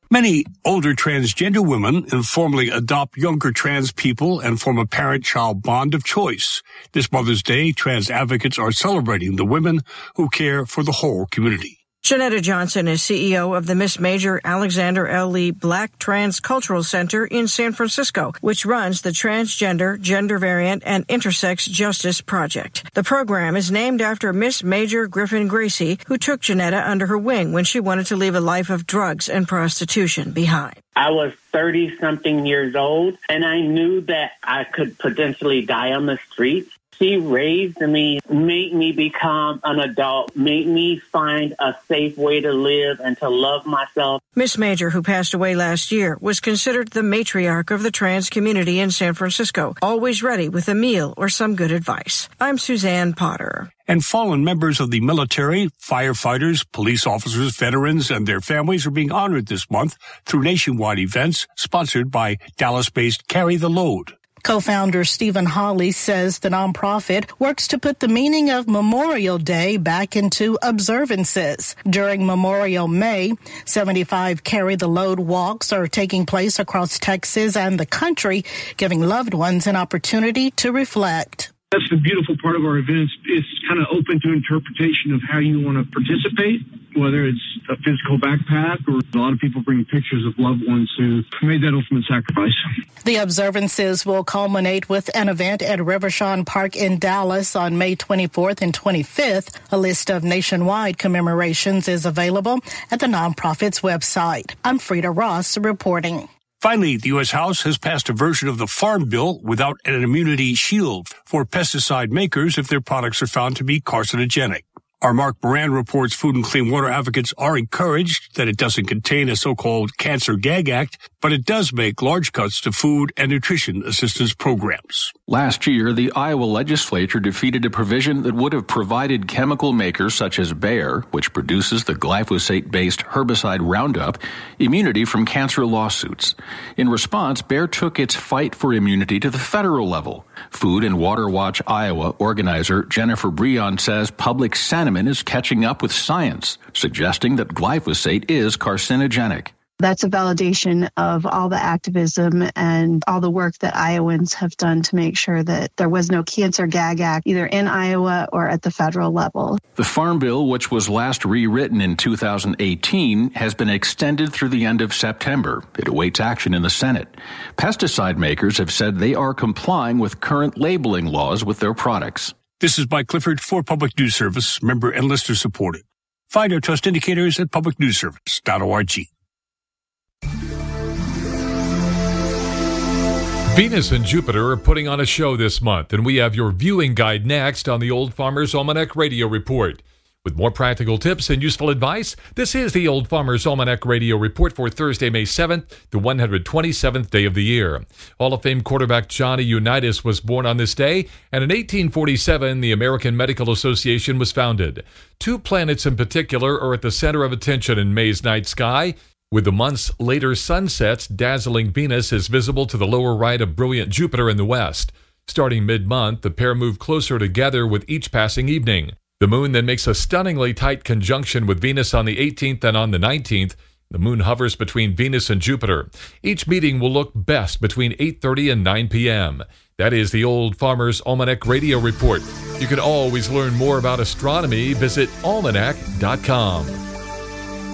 Many older transgender women informally adopt younger trans people and form a parent-child bond of choice. This Mother's Day, trans advocates are celebrating the women who care for the whole community. Janetta Johnson is CEO of the Miss Major Alexander L. Lee Black Trans Cultural Center in San Francisco, which runs the Transgender, Gender Variant, and Intersex Justice Project. The program is named after Miss Major Griffin Gracie, who took Janetta under her wing when she wanted to leave a life of drugs and prostitution behind. I was 30-something years old, and I knew that I could potentially die on the streets. She raised me, made me become an adult, made me find a safe way to live and to love myself. Miss Major, who passed away last year, was considered the matriarch of the trans community in San Francisco, always ready with a meal or some good advice. I'm Suzanne Potter. And fallen members of the military, firefighters, police officers, veterans, and their families are being honored this month through nationwide events sponsored by Dallas-based Carry the Load. Co-founder Stephen Hawley says the nonprofit works to put the meaning of Memorial Day back into observances. During Memorial May, 75 Carry the Load walks are taking place across Texas and the country, giving loved ones an opportunity to reflect. That's the beautiful part of our events. It's kind of open to interpretation of how you want to participate, whether it's a physical backpack or a lot of people bring pictures of loved ones who made that ultimate sacrifice. The observances will culminate with an event at Rivershawn Park in Dallas on May 24th and 25th. A list of nationwide commemorations is available at the nonprofit's website. I'm Frida Ross reporting. Finally, the U.S. House has passed a version of the Farm Bill without an immunity shield for pesticide makers if their products are found to be carcinogenic. Our Mark Moran reports Food and Clean Water advocates are encouraged that it doesn't contain a so-called Cancer Gag Act, but it does make large cuts to food and nutrition assistance programs. Last year, the Iowa legislature defeated a provision that would have provided chemical makers such as Bayer, which produces the glyphosate-based herbicide Roundup, immunity from cancer lawsuits. In response, Bayer took its fight for immunity to the federal level. Food and Water Watch Iowa organizer Jennifer Breon says public sentiment is catching up with science, suggesting that glyphosate is carcinogenic. That's a validation of all the activism and all the work that Iowans have done to make sure that there was no Cancer Gag Act either in Iowa or at the federal level. The Farm Bill, which was last rewritten in 2018, has been extended through the end of September. It awaits action in the Senate. Pesticide makers have said they are complying with current labeling laws with their products. This is Mike Clifford for Public News Service, member and listener supported. Find our trust indicators at publicnewsservice.org. Venus and Jupiter are putting on a show this month, and we have your viewing guide next on the Old Farmer's Almanac Radio Report. With more practical tips and useful advice, this is the Old Farmer's Almanac Radio Report for Thursday, May 7th, the 127th day of the year. Hall of Fame quarterback Johnny Unitas was born on this day, and in 1847, the American Medical Association was founded. Two planets in particular are at the center of attention in May's night sky. With the month's later sunsets, dazzling Venus is visible to the lower right of brilliant Jupiter in the west. Starting mid-month, the pair move closer together with each passing evening. The moon then makes a stunningly tight conjunction with Venus on the 18th and on the 19th. The moon hovers between Venus and Jupiter. Each meeting will look best between 8:30 and 9 p.m. That is the Old Farmer's Almanac Radio Report. You can always learn more about astronomy. Visit almanac.com.